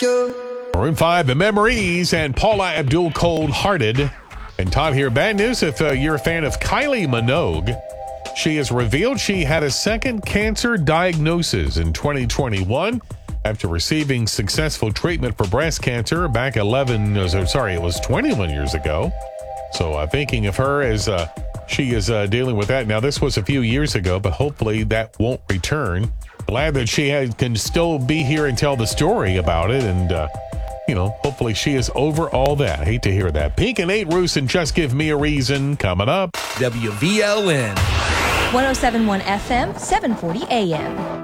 Maroon 5, The Memories, and Paula Abdul Cold Hearted. And Todd here. Bad news if you're a fan of Kylie Minogue. She has revealed she had a second cancer diagnosis in 2021 after receiving successful treatment for breast cancer back 21 years ago. So thinking of her as she is dealing with that. Now, this was a few years ago, but hopefully that won't return. Glad that she can still be here and tell the story about it. And, hopefully she is over all that. Hate to hear that. Pink and Nate Roos and Just Give Me a Reason coming up. WVLN. 107.1 FM, 740 AM.